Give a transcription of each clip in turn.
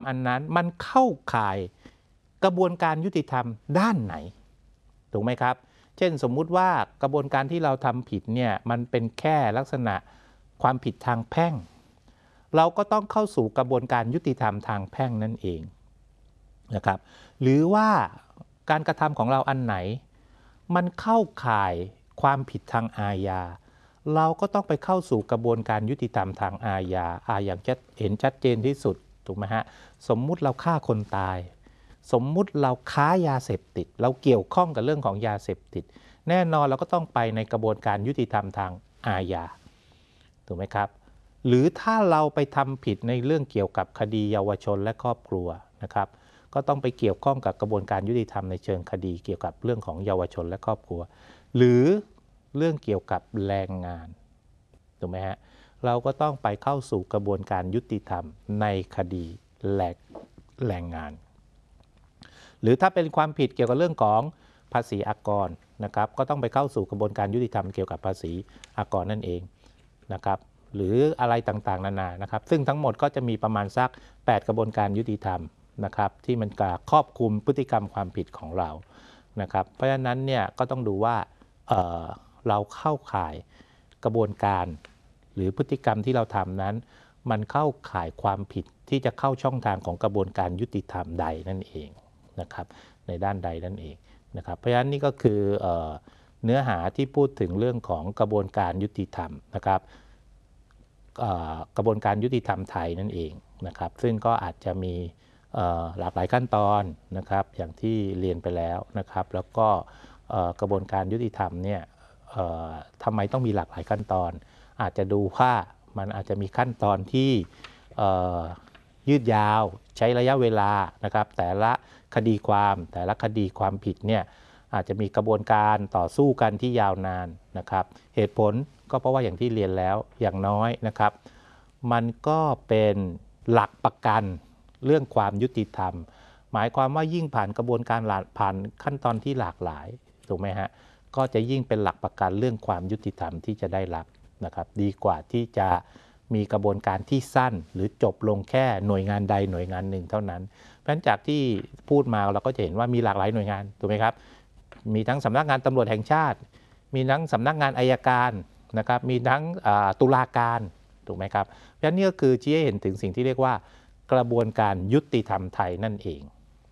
อันนั้นมันเข้าข่ายกระบวนการยุติธรรมด้านไหนถูกไหมครับเช่นสมมุติว่ากระบวนการที่เราทำผิดเนี่ยมันเป็นแค่ลักษณะความผิดทางแพ่งเราก็ต้องเข้าสู่กระบวนการยุติธรรมทางแพ่งนั่นเองนะครับหรือว่าการกระทำของเราอันไหนมันเข้าข่ายความผิดทางอาญาเราก็ต้องไปเข้าสู่กระบวนการยุติธรรมทางอาญาอย่างจะเห็นชัดเจนที่สุดถูกไหมฮะสมมุติเราฆ่าคนตายสมมุติเราค้ายาเสพติดเราเกี่ยวข้องกับเรื่องของยาเสพติดแน่นอนเราก็ต้องไปในกระบวนการยุติธรรมทางอาญาถูกไหมครับหรือถ้าเราไปทำผิดในเรื่องเกี่ยวกับคดีเยาวชนและครอบครัวนะครับก็ต้องไปเกี่ยวข้องกับกระบวนการยุติธรรมในเชิงคดีเกี่ยวกับเรื่องของเยาวชนและครอบครัวหรือเรื่องเกี่ยวกับแรงงานถูกไหมฮะเราก็ต้องไปเข้าสู่กระบวนการยุติธรรมในคดีแรงงานหรือถ้าเป็นความผิดเกี่ยวกับเรื่องของภาษีอากรนะครับก็ต้องไปเข้าสู่กระบวนการยุติธรรมเกี่ยวกับภาษีอากรนั่นเองนะครับหรืออะไรต่างๆนานานะครับซึ่งทั้งหมดก็จะมีประมาณสัก8กระบวนการยุติธรรมนะครับที่มันครอบคลุมพฤติกรรมความผิดของเรานะครับเพราะฉะนั้นเนี่ยก็ต้องดูว่าเราเข้าข่ายกระบวนการหรือพฤติกรรมที่เราทำนั้นมันเข้าข่ายความผิดที่จะเข้าช่องทางของกระบวนการยุติธรรมใดนั่นเองนะครับในด้านใดนั่นเองนะครับเพราะฉะนั้นนี่ก็คือเนื้อหาที่พูดถึงเรื่องของกระบวนการยุติธรรมนะครับกระบวนการยุติธรรมไทยนั่นเองนะครับซึ่งก็อาจจะมีหลากหลายขั้นตอนนะครับอย่างที่เรียนไปแล้วนะครับแล้วก็กระบวนการยุติธรรมเนี่ยทำไมต้องมีหลากหลายขั้นตอนอาจจะดูว่ามันอาจจะมีขั้นตอนที่ยืดยาวใช้ระยะเวลานะครับแต่ละคดีความผิดเนี่ยอาจจะมีกระบวนการต่อสู้กันที่ยาวนานนะครับเหตุผลก็เพราะว่าอย่างที่เรียนแล้วอย่างน้อยนะครับมันก็เป็นหลักประกันเรื่องความยุติธรรมหมายความว่ายิ่งผ่านกระบวนการผ่านขั้นตอนที่หลากหลายถูกไหมฮะก็จะยิ่งเป็นหลักประกันเรื่องความยุติธรรมที่จะได้รับนะครับดีกว่าที่จะมีกระบวนการที่สั้นหรือจบลงแค่หน่วยงานใดหน่วยงานหนึ่งเท่านั้นเพราะฉะนั้นจากที่พูดมาเราก็จะเห็นว่ามีหลากหลายหน่วยงานถูกไหมครับมีทั้งสำนักงานตำรวจแห่งชาติมีทั้งสำนักงานอัยการนะครับมีทั้งตุลาการถูกไหมครับเพราะฉะนั้นนี่ก็คือชี้ให้เห็นถึงสิ่งที่เรียกว่ากระบวนการยุติธรรมไทยนั่นเอง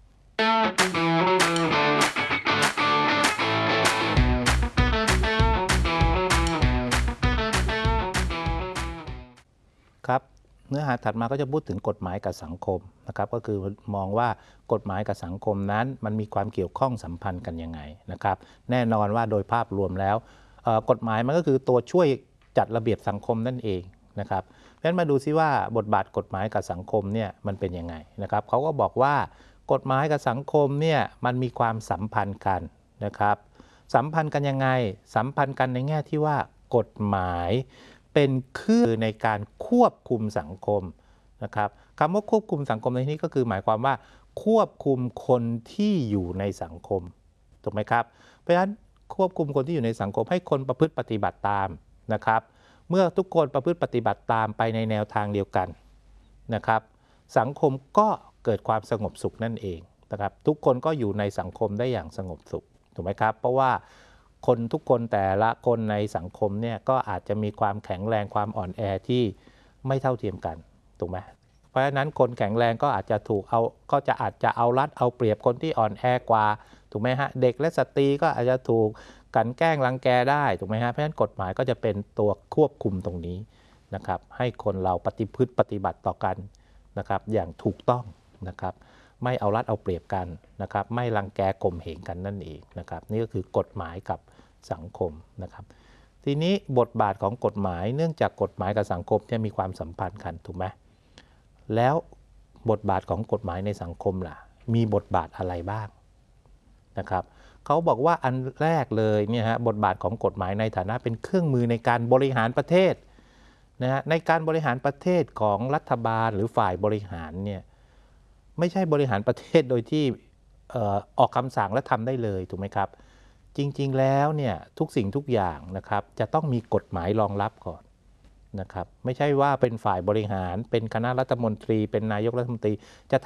ครับเนื้อหาถัดมาก็จะพูดถึงกฎหมายกับสังคมนะครับก็คือมองว่ากฎหมายกับสังคมนั้นมันมีความเกี่ยวข้องสัมพันธ์กันยังไงนะครับแน่นอนว่าโดยภาพรวมแล้วกฎหมายมันก็คือตัวช่วยจัดระเบียบสังคมนั่นเองนะครับเพราะฉะนั้นมาดูซิว่าบทบาทกฎหมายกับสังคมเนี่ยมันเป็นยังไงนะครับเขาก็บอกว่ากฎหมายกับสังคมเนี่ยมันมีความสัมพันธ์กันนะครับสัมพันธ์กันยังไงสัมพันธ์กันในแง่ที่ว่ากฎหมายเป็นเครื่องในการควบคุมสังคมนะครับคำว่าควบคุมสังคมในที่นี้ก็คือหมายความว่าควบคุมคนที่อยู่ในสังคมถูกไหมครับเพราะฉะนั้นควบคุมคนที่อยู่ในสังคมให้คนประพฤติปฏิบัติตามนะครับเมื่อทุกคนประพฤติปฏิบัติตามไปในแนวทางเดียวกันนะครับสังคมก็เกิดความสงบสุขนั่นเองนะครับทุกคนก็อยู่ในสังคมได้อย่างสงบสุขถูกไหมครับเพราะว่าคนทุกคนแต่ละคนในสังคมเนี่ยก็อาจจะมีความแข็งแรงความอ่อนแอที่ไม่เท่าเทียมกันถูกไหมเพราะฉะนั้นคนแข็งแรงก็อาจจะอาจจะเอารัดเอาเปรียบคนที่อ่อนแอกว่าถูกไหมฮะเด็กและสตรีก็อาจจะถูกกันแกล้งรังแกได้ถูกไหมฮะเพราะฉะนั้นกฎหมายก็จะเป็นตัวควบคุมตรงนี้นะครับให้คนเราปฏิบัติต่อกันนะครับอย่างถูกต้องนะครับไม่เอารัดเอาเปรียบกันนะครับไม่รังแกข่มเหงกันนั่นเองนะครับนี่ก็คือกฎหมายกับสังคมนะครับทีนี้บทบาทของกฎหมายเนื่องจากกฎหมายกับสังคมเนี่ยมีความสัมพันธ์กันถูกไหมแล้วบทบาทของกฎหมายในสังคมล่ะมีบทบาทอะไรบ้างนะครับเขาบอกว่าอันแรกเลยเนี่ยฮะบทบาทของกฎหมายในฐานะเป็นเครื่องมือในการบริหารประเทศนะฮะในการบริหารประเทศของรัฐบาลหรือฝ่ายบริหารเนี่ยไม่ใช่บริหารประเทศโดยที่ออกคำสั่งและทำได้เลยถูกไหมครับจริงๆแล้วเนี่ยทุกสิ่งทุกอย่างนะครับจะต้องมีกฎหมายรองรับก่อนนะครับไม่ใช่ว่าเป็นฝ่ายบริหารเป็นคณะรัฐมนตรีเป็นนายกรัฐมนตรีจะ